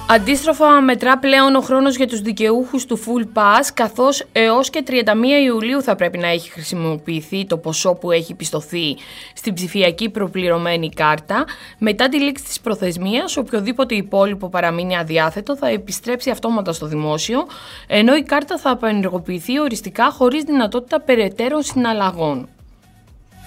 Αντίστροφα, μετρά πλέον ο χρόνος για τους δικαιούχους του Full Pass, καθώς έως και 31 Ιουλίου θα πρέπει να έχει χρησιμοποιηθεί το ποσό που έχει πιστωθεί στην ψηφιακή προπληρωμένη κάρτα. Μετά τη λήξη της προθεσμίας, οποιοδήποτε υπόλοιπο παραμείνει αδιάθετο θα επιστρέψει αυτόματα στο δημόσιο, ενώ η κάρτα θα απενεργοποιηθεί οριστικά χωρίς δυνατότητα περαιτέρω συναλλαγών.